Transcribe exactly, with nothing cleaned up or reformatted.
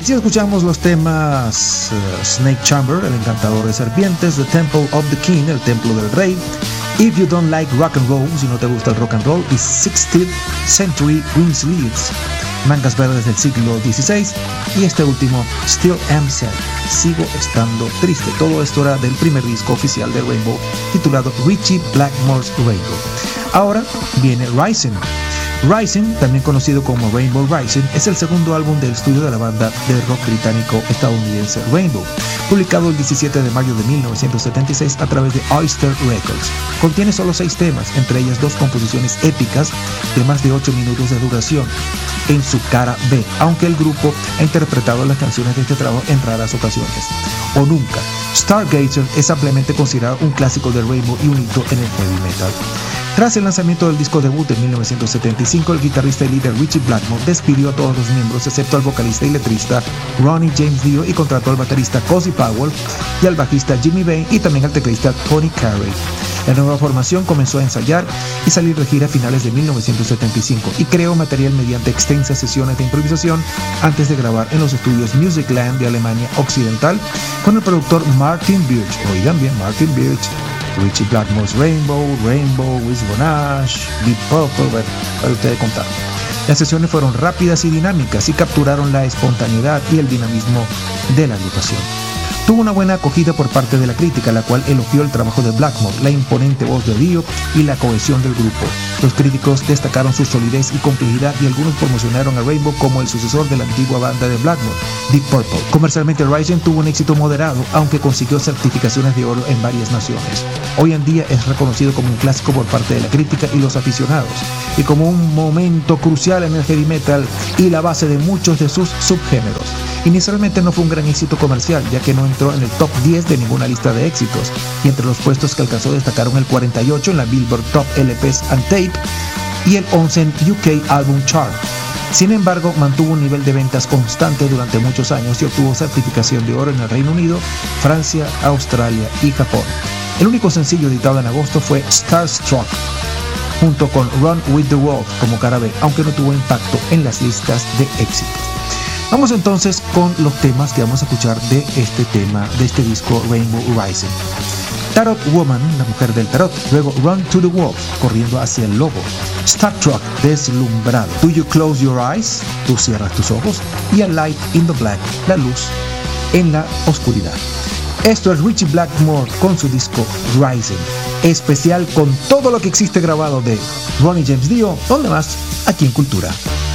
Así escuchamos los temas uh, Snake Chamber, el encantador de serpientes, The Temple of the King, el templo del rey, If You Don't Like Rock and Roll, si no te gusta el rock and roll, y sixteenth Century Greensleeves, mangas verdes del siglo dieciséis, y este último, Still Am Sad, sigo estando triste. Todo esto era del primer disco oficial de Rainbow, titulado Ritchie Blackmore's Rainbow. Ahora viene Rising. Rising, también conocido como Rainbow Rising, es el segundo álbum de estudio de la banda de rock británico estadounidense Rainbow, publicado el diecisiete de mayo de mil novecientos setenta y seis a través de Oyster Records. Contiene solo seis temas, entre ellas dos composiciones épicas de más de ocho minutos de duración en su cara B, aunque el grupo ha interpretado las canciones de este trabajo en raras ocasiones, o nunca. Stargazer es ampliamente considerado un clásico de Rainbow y un hito en el heavy metal. Tras el lanzamiento del disco debut en mil novecientos setenta y cinco, el guitarrista y líder Ritchie Blackmore despidió a todos los miembros excepto al vocalista y letrista Ronnie James Dio y contrató al baterista Cozy Powell y al bajista Jimmy Bain y también al teclista Tony Carey. La nueva formación comenzó a ensayar y salir de gira a finales de mil novecientos setenta y cinco y creó material mediante extensas sesiones de improvisación antes de grabar en los estudios Musicland de Alemania Occidental con el productor Martin Birch. Oigan bien, Martin Birch. Ritchie Blackmore's Rainbow, Rainbow, With Bonash, Deep Purple, bueno, para ustedes contar. Las sesiones fueron rápidas y dinámicas y capturaron la espontaneidad y el dinamismo de la agrupación. Tuvo una buena acogida por parte de la crítica, la cual elogió el trabajo de Blackmore, la imponente voz de Dio y la cohesión del grupo. Los críticos destacaron su solidez y complejidad y algunos promocionaron a Rainbow como el sucesor de la antigua banda de Blackmore, Deep Purple. Comercialmente, Rising tuvo un éxito moderado, aunque consiguió certificaciones de oro en varias naciones. Hoy en día es reconocido como un clásico por parte de la crítica y los aficionados, y como un momento crucial en el heavy metal y la base de muchos de sus subgéneros. Inicialmente no fue un gran éxito comercial, ya que no entró en el top diez de ninguna lista de éxitos, y entre los puestos que alcanzó destacaron el cuarenta y ocho en la Billboard Top L Ps and Tape y el once en U K Album Chart. Sin embargo, mantuvo un nivel de ventas constante durante muchos años y obtuvo certificación de oro en el Reino Unido, Francia, Australia y Japón. El único sencillo editado en agosto fue Starstruck, junto con Run With The Wolves como cara B, aunque no tuvo impacto en las listas de éxitos. Vamos entonces con los temas que vamos a escuchar de este tema, de este disco Rainbow Rising. Tarot Woman, la mujer del tarot. Luego Run to the Wolf, corriendo hacia el lobo. Starstruck, deslumbrado. Do You Close Your Eyes, tú cierras tus ojos. Y A Light in the Black, la luz en la oscuridad. Esto es Ritchie Blackmore con su disco Rising, especial con todo lo que existe grabado de Ronnie James Dio. ¿Dónde más? Aquí en Cultura.